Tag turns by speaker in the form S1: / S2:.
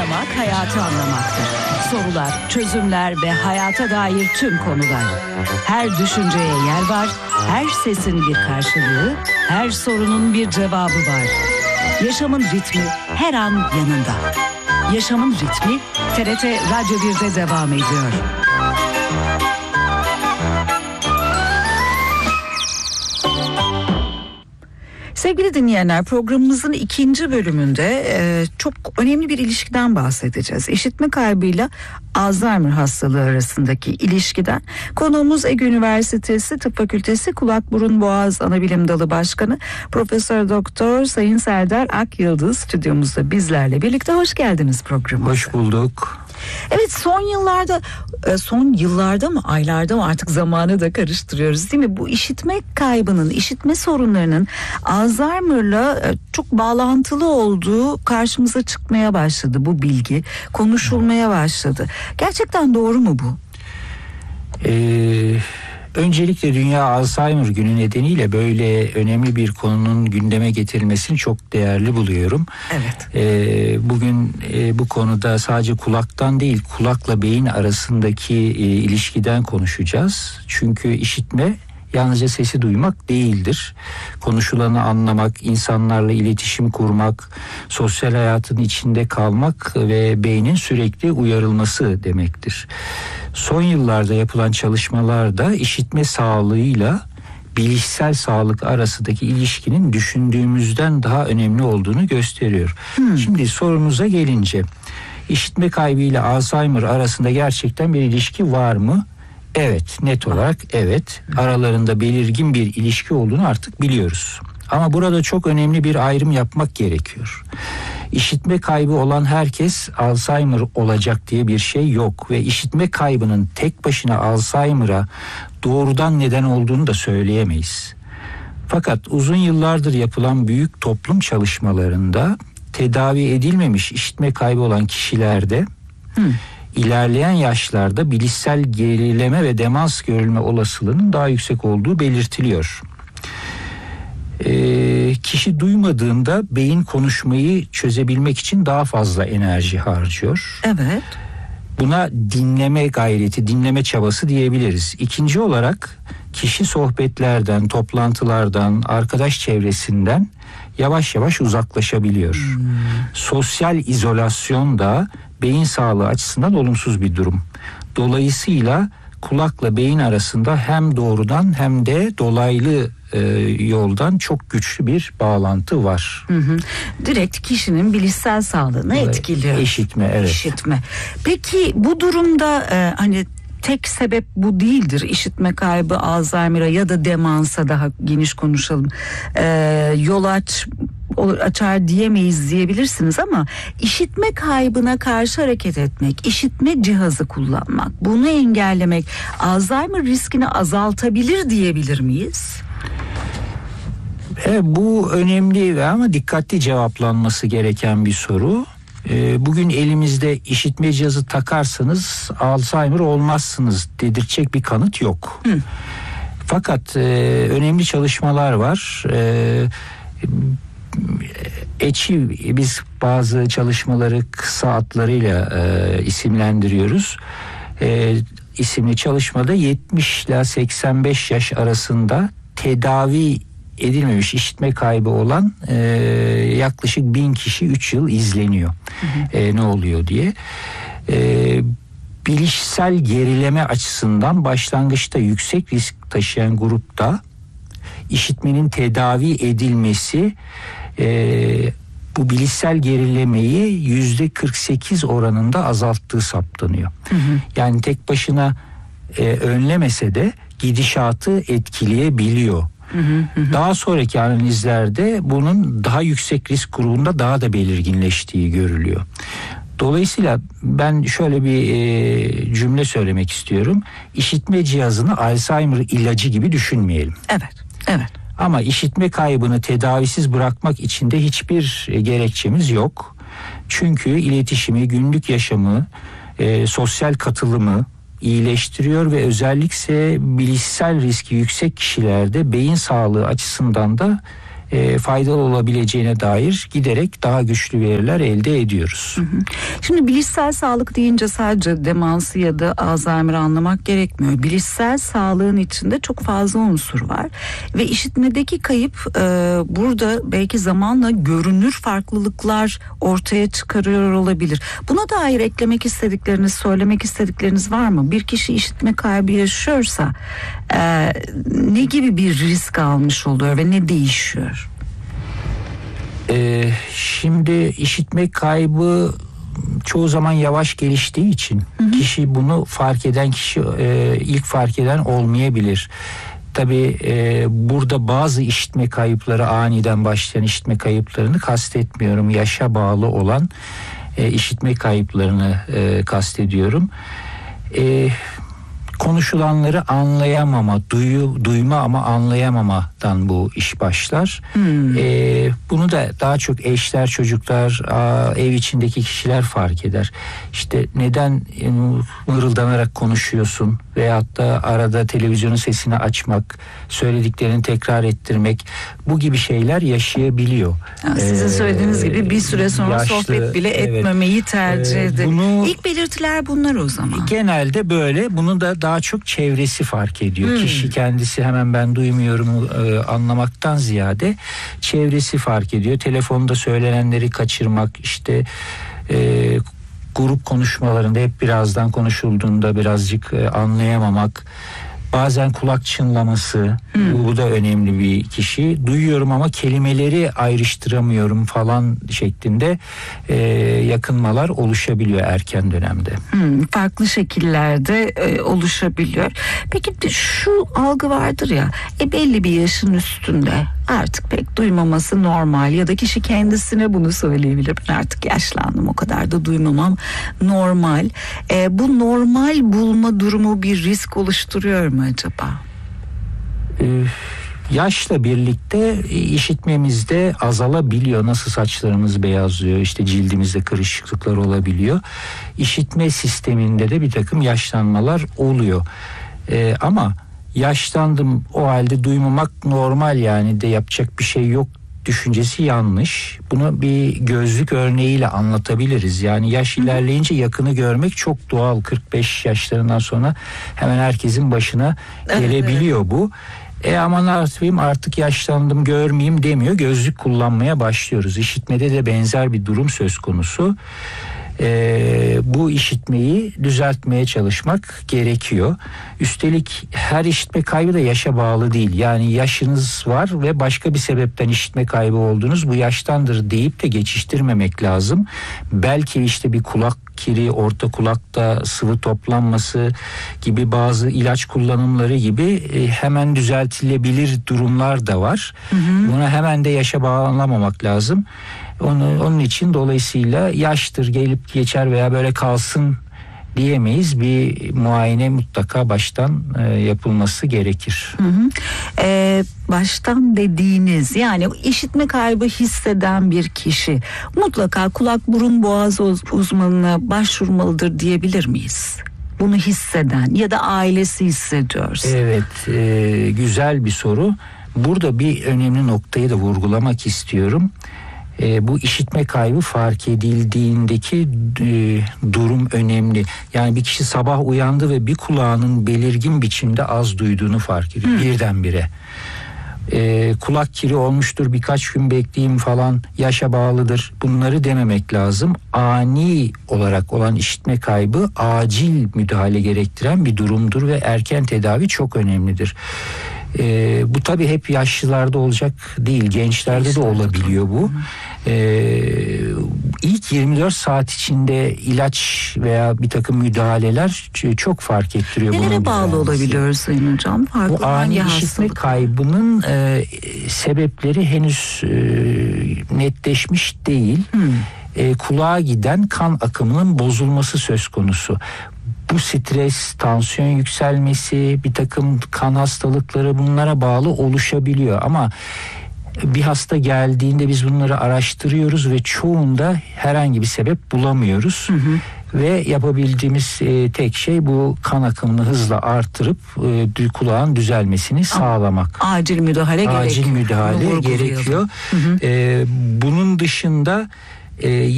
S1: Anlamak hayatı anlamaktır. Sorular, çözümler ve hayata dair tüm konular. Her düşünceye yer var, her sesin bir karşılığı, her sorunun bir cevabı var. Yaşamın ritmi her an yanında. Yaşamın ritmi TRT Radyo 1'de devam ediyor. Sevgili dinleyenler, programımızın ikinci bölümünde çok önemli bir ilişkiden bahsedeceğiz. İşitme kaybıyla Alzheimer hastalığı arasındaki ilişkiden. Konuğumuz Ege Üniversitesi Tıp Fakültesi Kulak Burun Boğaz Anabilim Dalı Başkanı Profesör Doktor Sayın Serdar Akyıldız stüdyomuzda bizlerle birlikte. Hoş geldiniz programımıza.
S2: Hoş bulduk.
S1: Evet, son yıllarda mı, aylarda mı, artık zamanı da karıştırıyoruz değil mi? Bu işitme kaybının, işitme sorunlarının Alzheimer'la çok bağlantılı olduğu karşımıza çıkmaya başladı, bu bilgi konuşulmaya başladı. Gerçekten doğru mu bu?
S2: Öncelikle Dünya Alzheimer Günü nedeniyle böyle önemli bir konunun gündeme getirilmesini çok değerli buluyorum.
S1: Evet.
S2: Bugün bu konuda sadece kulaktan değil, kulakla beyin arasındaki ilişkiden konuşacağız. Çünkü işitme yalnızca sesi duymak değildir. Konuşulanı anlamak, insanlarla iletişim kurmak, sosyal hayatın içinde kalmak ve beynin sürekli uyarılması demektir. Son yıllarda yapılan çalışmalarda işitme sağlığıyla bilişsel sağlık arasındaki ilişkinin düşündüğümüzden daha önemli olduğunu gösteriyor. Şimdi sorumuza gelince, işitme kaybıyla Alzheimer arasında gerçekten bir ilişki var mı? Evet, net olarak evet. Aralarında belirgin bir ilişki olduğunu artık biliyoruz. Ama burada çok önemli bir ayrım yapmak gerekiyor. İşitme kaybı olan herkes Alzheimer olacak diye bir şey yok ve işitme kaybının tek başına Alzheimer'a doğrudan neden olduğunu da söyleyemeyiz. Fakat uzun yıllardır yapılan büyük toplum çalışmalarında tedavi edilmemiş işitme kaybı olan kişilerde ilerleyen yaşlarda bilişsel gerileme ve demans görülme olasılığının daha yüksek olduğu belirtiliyor. Kişi duymadığında beyin konuşmayı çözebilmek için daha fazla enerji harcıyor.
S1: Evet.
S2: Buna dinleme gayreti, dinleme çabası diyebiliriz. İkinci olarak kişi sohbetlerden, toplantılardan, arkadaş çevresinden yavaş yavaş uzaklaşabiliyor. Sosyal izolasyon da beyin sağlığı açısından olumsuz bir durum. Dolayısıyla kulakla beyin arasında hem doğrudan hem de dolaylı yoldan çok güçlü bir bağlantı var.
S1: Direkt kişinin bilişsel sağlığını etkiliyor.
S2: İşitme, evet.
S1: İşitme. Peki bu durumda hani tek sebep bu değildir. İşitme kaybı Alzheimer'a ya da demansa, daha geniş konuşalım, yol açar diyemeyiz diyebilirsiniz ama işitme kaybına karşı hareket etmek, işitme cihazı kullanmak, bunu engellemek Alzheimer riskini azaltabilir diyebilir miyiz?
S2: Bu önemli ama dikkatli cevaplanması gereken bir soru. Bugün elimizde işitme cihazı takarsanız Alzheimer olmazsınız dedirtecek bir kanıt yok. Fakat önemli çalışmalar var. Biz bazı çalışmaları kısa adlarıyla isimlendiriyoruz. İsimli çalışmada 70 ile 85 yaş arasında tedavi edilmemiş işitme kaybı olan yaklaşık 1000 kişi 3 yıl izleniyor. Ne oluyor diye. Bilişsel gerileme açısından başlangıçta yüksek risk taşıyan grupta işitmenin tedavi edilmesi bu bilişsel gerilemeyi %48 oranında azalttığı saptanıyor. Yani tek başına önlemese de gidişatı etkileyebiliyor. Daha sonraki analizlerde bunun daha yüksek risk grubunda daha da belirginleştiği görülüyor. Dolayısıyla ben şöyle bir cümle söylemek istiyorum. İşitme cihazını Alzheimer ilacı gibi düşünmeyelim.
S1: Evet.
S2: Ama işitme kaybını tedavisiz bırakmak için de hiçbir gerekçemiz yok. Çünkü iletişimi, günlük yaşamı, sosyal katılımı iyileştiriyor ve özellikle bilişsel riski yüksek kişilerde beyin sağlığı açısından da faydalı olabileceğine dair giderek daha güçlü veriler elde ediyoruz.
S1: Şimdi bilişsel sağlık deyince sadece demansı ya da Alzheimer'ı anlamak gerekmiyor. Bilişsel sağlığın içinde çok fazla unsur var ve işitmedeki kayıp burada belki zamanla görünür farklılıklar ortaya çıkarıyor olabilir. Buna dair eklemek istedikleriniz, söylemek istedikleriniz var mı? Bir kişi işitme kaybı yaşıyorsa ne gibi bir risk almış oluyor ve ne değişiyor?
S2: Şimdi işitme kaybı çoğu zaman yavaş geliştiği için kişi bunu fark eden kişi ilk fark eden olmayabilir. Tabii burada bazı işitme kayıpları, aniden başlayan işitme kayıplarını kastetmiyorum. Yaşa bağlı olan işitme kayıplarını kastediyorum. Konuşulanları anlayamama, duyma ama anlayamamadan bu iş başlar. Bunu da daha çok eşler, çocuklar, ev içindeki kişiler fark eder. İşte neden mırıldanarak konuşuyorsun veyahut da arada televizyonun sesini açmak, söylediklerini tekrar ettirmek, bu gibi şeyler yaşayabiliyor.
S1: Sizin söylediğiniz gibi bir süre sonra
S2: yaşlı,
S1: sohbet bile etmemeyi tercih edin. İlk belirtiler bunlar o zaman.
S2: Genelde böyle. Bunu da daha çok çevresi fark ediyor. Kişi kendisi hemen ben duymuyorum anlamaktan ziyade çevresi fark ediyor. Telefonda söylenenleri kaçırmak, işte grup konuşmalarında hep birazdan konuşulduğunda birazcık anlayamamak, bazen kulak çınlaması, bu da önemli bir kişi. Duyuyorum ama kelimeleri ayrıştıramıyorum falan şeklinde yakınmalar oluşabiliyor erken dönemde.
S1: Farklı şekillerde oluşabiliyor. Peki şu algı vardır ya, belli bir yaşın üstünde artık pek duymaması normal ya da kişi kendisine bunu söyleyebilir. Ben artık yaşlandım, o kadar da duymamam normal. Bu normal bulma durumu bir risk oluşturuyor mu acaba?
S2: Yaşla birlikte işitmemizde azalabiliyor. Nasıl saçlarımız beyazlıyor, işte cildimizde kırışıklıklar olabiliyor. İşitme sisteminde de bir takım yaşlanmalar oluyor. Ama yaşlandım, o halde duymamak normal, yani de yapacak bir şey yok düşüncesi yanlış. Bunu bir gözlük örneğiyle anlatabiliriz. Yani yaş ilerleyince yakını görmek çok doğal. 45 yaşlarından sonra hemen herkesin başına gelebiliyor bu. Aman artık yaşlandım, görmeyeyim demiyor. Gözlük kullanmaya başlıyoruz. İşitmede de benzer bir durum söz konusu. Bu işitmeyi düzeltmeye çalışmak gerekiyor. Üstelik her işitme kaybı da yaşa bağlı değil. Yani yaşınız var ve başka bir sebepten işitme kaybı oldunuz, bu yaştandır deyip de geçiştirmemek lazım. Belki işte bir kulak kiri, orta kulakta sıvı toplanması gibi bazı ilaç kullanımları gibi hemen düzeltilebilir durumlar da var. Buna hemen de yaşa bağlamamak lazım. Onun için dolayısıyla yaştır, gelip geçer veya böyle kalsın diyemeyiz. Bir muayene mutlaka baştan yapılması gerekir.
S1: Baştan dediğiniz, yani işitme kaybı hisseden bir kişi mutlaka kulak burun boğaz uzmanına başvurmalıdır diyebilir miyiz? Bunu hisseden ya da ailesi hissediyorsa.
S2: Evet, güzel bir soru. Burada bir önemli noktayı da vurgulamak istiyorum. Bu işitme kaybı fark edildiğindeki durum önemli. Yani bir kişi sabah uyandı ve bir kulağının belirgin biçimde az duyduğunu fark ediyor birdenbire. Kulak kiri olmuştur, birkaç gün bekleyeyim falan, yaşa bağlıdır, bunları dememek lazım. Ani olarak olan işitme kaybı acil müdahale gerektiren bir durumdur ve erken tedavi çok önemlidir. Bu tabii hep yaşlılarda olacak değil, gençlerde de olabiliyor bu. İlk 24 saat içinde ilaç veya bir takım müdahaleler çok fark ettiriyor.
S1: Nelere bağlı olabiliyor Sayın Hocam?
S2: Bu ani işitme kaybının sebepleri henüz netleşmiş değil. Kulağa giden kan akımının bozulması söz konusu. Bu stres, tansiyon yükselmesi, bir takım kan hastalıkları, bunlara bağlı oluşabiliyor. Ama bir hasta geldiğinde biz bunları araştırıyoruz ve çoğunda herhangi bir sebep bulamıyoruz. Ve yapabildiğimiz tek şey bu kan akımını hızla artırıp kulağın düzelmesini sağlamak.
S1: Acil müdahale gerekiyor.
S2: Acil müdahale gerekiyor. Bunun dışında